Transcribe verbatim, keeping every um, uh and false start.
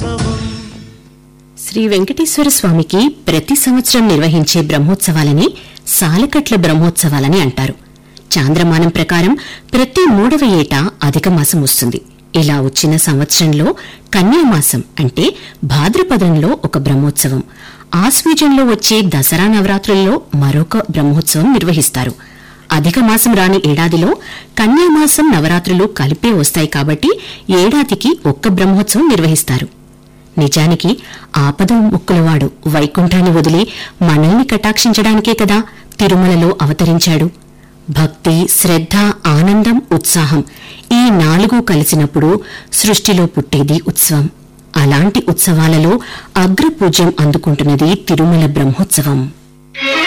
శ్రీ వెంకటేశ్వర స్వామికి ప్రతి సంవత్సరం నిర్వహించే బ్రహ్మోత్సవాలని సాలకట్ల బ్రహ్మోత్సవాలని అంటారు. చాంద్రమానం ప్రకారం ప్రతి మూడవ ఏటా అధిక మాసం వస్తుంది. ఇలా వచ్చిన సంవత్సరంలో కన్యామాసం అంటే భాద్రపదంలో ఒక బ్రహ్మోత్సవం, ఆశ్వీజంలో వచ్చే దసరా నవరాత్రుల్లో మరొక బ్రహ్మోత్సవం నిర్వహిస్తారు. అధిక మాసం రాని ఏడాదిలో కన్యామాసం నవరాత్రులు కలిపే వస్తాయి కాబట్టి ఏడాదికి ఒక్క బ్రహ్మోత్సవం నిర్వహిస్తారు. నిజానికి ఆపద ముక్కులవాడు వైకుంఠాన్ని వదిలి మనల్ని కటాక్షించడానికే కదా తిరుమలలో అవతరించాడు. భక్తి, శ్రద్ధ, ఆనందం, ఉత్సాహం ఈ నాలుగు కలిసినప్పుడు సృష్టిలో పుట్టేది ఉత్సవం. అలాంటి ఉత్సవాలలో అగ్రపూజ్యం అందుకుంటున్నది తిరుమల బ్రహ్మోత్సవం.